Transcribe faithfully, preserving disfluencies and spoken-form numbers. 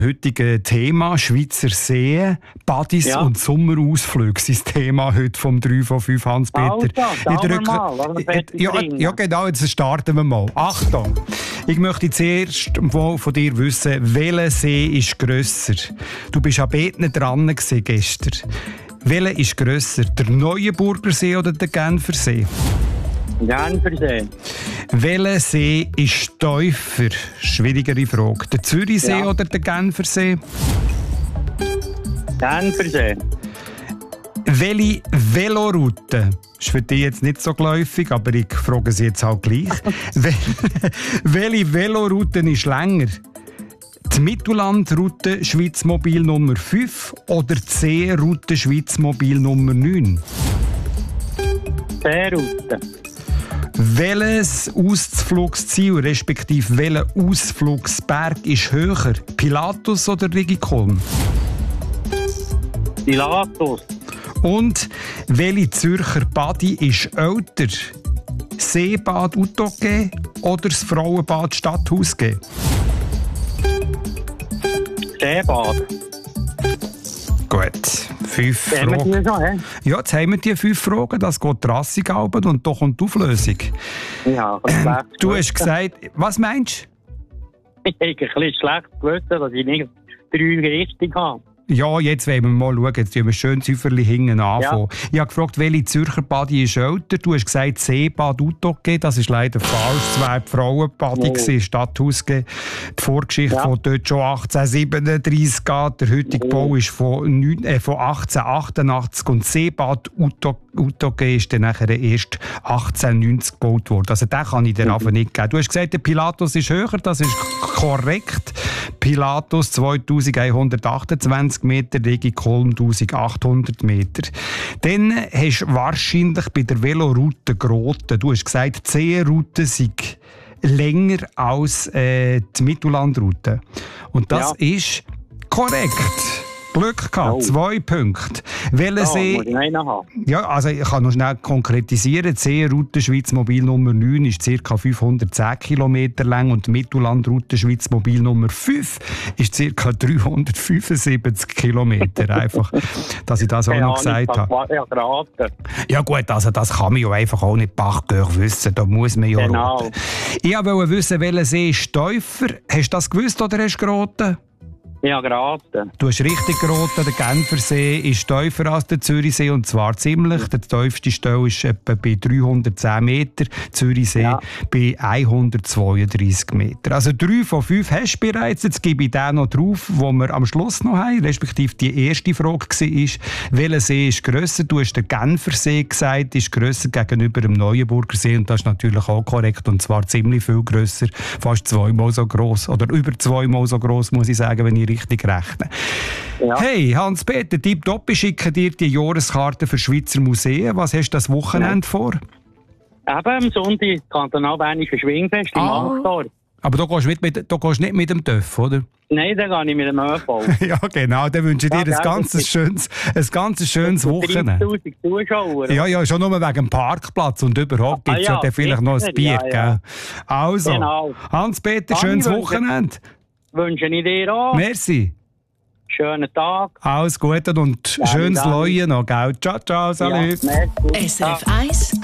Heutige Thema Schweizer Seen, Badis Ja. und Sommerausflüge sind das Thema heute vom drei von fünf Hans-Peter. Also, sagen wir mal, lassen wir fertig ja, bringen. ja, genau, jetzt starten wir mal. Achtung! Ich möchte zuerst mal von dir wissen, welcher See ist grösser? Du bist an beiden dran gewesen gestern. Welcher ist grösser, der Neuenburger See oder der Genfer See? Genfersee. Welcher See ist tiefer? Schwierigere Frage. Der Zürichsee Ja. oder der Genfer See? Genfersee. Welche Veloroute? Ist für dich jetzt nicht so geläufig, aber ich frage sie jetzt auch gleich. Wel- Welche Veloroute ist länger? Die Mittellandroute Schweizmobil Nummer fünf oder die Seeroute Schweizmobil Nummer neun? Seeroute. Welches Ausflugsziel, respektive welcher Ausflugsberg ist höher? Pilatus oder Rigikolm? Pilatus. Und welche Zürcher Badi ist älter? Seebad Uttoge oder das Frauenbad Stadthaus G? Seebad. Gut, fünf Haben wir Fragen. die schon, hä? Ja, jetzt haben wir die fünf Fragen, das geht rassig runter und da kommt die Auflösung. Ja, ein bisschen schlecht Du hast gewusst. gesagt, was meinst Ich habe ein bisschen schlecht gewusst, dass ich nicht drei richtig habe. du? Ja, jetzt wollen wir mal schauen, jetzt tun wir schön Zifferli hinten anfangen. Ich habe gefragt, welche Zürcher Badi ist älter? Du hast gesagt Seebad Uttoge, das ist leider falsch. Es war die Frauenbadi, Oh. gewesen, Stadthaus G. Die Vorgeschichte Ja. von dort schon achtzehnhundertsiebenunddreissig geht. Der heutige Oh. Bau ist von, neun, äh, von achtzehnhundertachtundachtzig und Seebad Uttoge Uttoge ist dann nachher erst achtzehnhundertneunzig gebaut worden. Also den kann ich dir Mhm. einfach nicht geben. Du hast gesagt, der Pilatus ist höher, das ist korrekt. Pilatus zweitausendeinhundertachtundzwanzig Meter, Rigikolm eintausendachthundert Meter. Dann hast du wahrscheinlich bei der Veloroute geraten. Du hast gesagt, die Seeroute sei länger als äh, die Mittellandroute. Und das Ja. ist korrekt. Glück gehabt, Oh. zwei Punkte. Welcher Ja, See... muss ich einen haben. Ja, also ich kann noch schnell konkretisieren. Die Seeroute Schweizmobil Nummer neun ist ca. fünfhundertzehn Kilometer lang und die Mittellandroute Schweizmobil Nummer fünf ist ca. dreihundertfünfundsiebzig Kilometer. Einfach, dass ich das auch Keine noch Ahnung, gesagt habe. Ja, geraten. Ja gut, also das kann man ja einfach auch nicht Bachgehör wissen. Da muss man ja Genau. raten. Ich wollte wissen, welcher See ist tiefer. Hast du das gewusst oder hast du geraten? Ja, geraten. Du hast richtig geraten, der Genfersee ist tiefer als der Zürichsee und zwar ziemlich. Der tiefste Stelle ist etwa bei dreihundertzehn Meter, Zürichsee Ja. bei hundertzweiunddreissig Meter. Also drei von fünf hast du bereits. Jetzt gebe ich den noch drauf, wo wir am Schluss noch haben, respektive die erste Frage war, welcher See ist grösser? Du hast den Genfersee gesagt, ist grösser gegenüber dem Neuenburger See und das ist natürlich auch korrekt und zwar ziemlich viel grösser, fast zweimal so gross oder über zweimal so gross, muss ich sagen, wenn ich richtig rechnen. Ja. Hey, Hans-Peter, tipptopp, ich schicke dir die Jahreskarte für Schweizer Museen. Was hast du das Wochenende vor? Eben am Sonntag kantonalbernische Schwingfest im Ah. Marktdorf. Aber du gehst, mit, mit, du gehst nicht mit dem Töff, oder? Nein, da gehe ich mit dem ÖV. Ja, genau. Dann wünsche ich dir Ja, ein gell, ganzes das ist- schönes, ein ganzes schönes Wochenende. dreißigtausend Zuschauer. Ja, ja, schon nur wegen dem Parkplatz und überhaupt gibt es Ah, ja, ja, dann vielleicht noch ein sicher, Bier. ja, ja. Gell? Also, Genau. Hans-Peter, Kann schönes ich wünschen. Wochenende. Wünsche ich dir auch. Merci. Schönen Tag. Alles Gute und Danke, schönes danke. Leuen noch, gell? Ciao, ciao, salut. Ja, merci. S R F eins